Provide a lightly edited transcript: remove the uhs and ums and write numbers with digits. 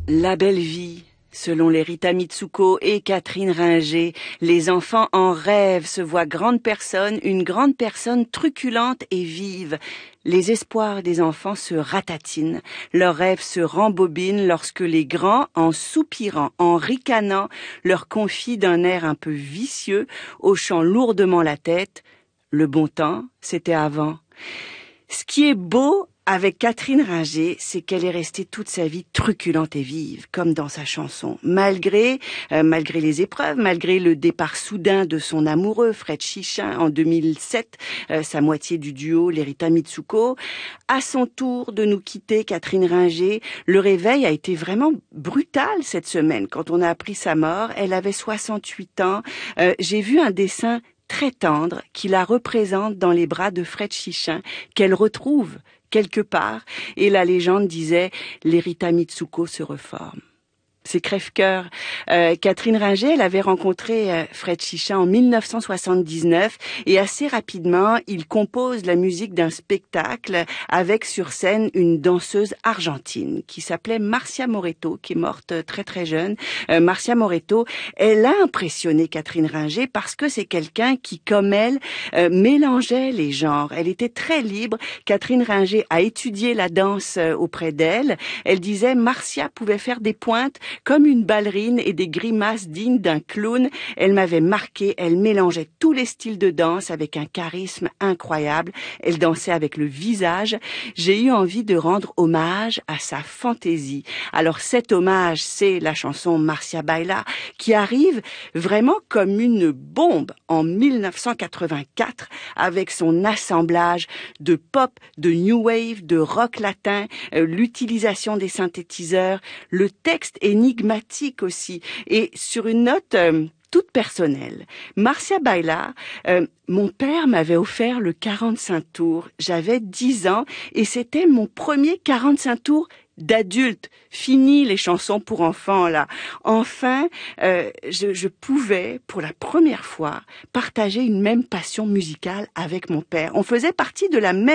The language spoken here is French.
La belle vie, selon les Rita Mitsuko et Catherine Ringer, les enfants en rêve se voient une grande personne truculente et vive. Les espoirs des enfants se ratatinent, leurs rêves se rembobinent lorsque les grands, en soupirant, en ricanant, leur confient d'un air un peu vicieux, hochant lourdement la tête. Le bon temps, c'était avant. Ce qui est beau avec Catherine Ringer, c'est qu'elle est restée toute sa vie truculente et vive, comme dans sa chanson. Malgré les épreuves, malgré le départ soudain de son amoureux, Fred Chichin, en 2007, sa moitié du duo, les Rita Mitsuko, à son tour de nous quitter, Catherine Ringer, le réveil a été vraiment brutal cette semaine. Quand on a appris sa mort, elle avait 68 ans. J'ai vu un dessin très tendre qui la représente dans les bras de Fred Chichin, qu'elle retrouve quelque part, et la légende disait « les Rita Mitsuko se reforment ». C'est crève-cœur. Catherine Ringer, elle avait rencontré Fred Chichin en 1979 et assez rapidement, il compose la musique d'un spectacle avec sur scène une danseuse argentine qui s'appelait Marcia Moretto, qui est morte très très jeune. Marcia Moretto, elle a impressionné Catherine Ringer parce que c'est quelqu'un qui, comme elle, mélangeait les genres. Elle était très libre. Catherine Ringer a étudié la danse auprès d'elle. Elle disait Marcia pouvait faire des pointes comme une ballerine et des grimaces dignes d'un clown. Elle m'avait marqué, elle mélangeait tous les styles de danse avec un charisme incroyable. Elle dansait avec le visage. J'ai eu envie de rendre hommage à sa fantaisie. Alors cet hommage, c'est la chanson Marcia Baila, qui arrive vraiment comme une bombe en 1984 avec son assemblage de pop, de new wave, de rock latin, l'utilisation des synthétiseurs, le texte énigmatique aussi. Et sur une note toute personnelle, Marcia Baila, mon père m'avait offert le 45 tours. J'avais 10 ans et c'était mon premier 45 tours d'adulte. Fini les chansons pour enfants, là. Enfin, je pouvais, pour la première fois, partager une même passion musicale avec mon père. On faisait partie de la même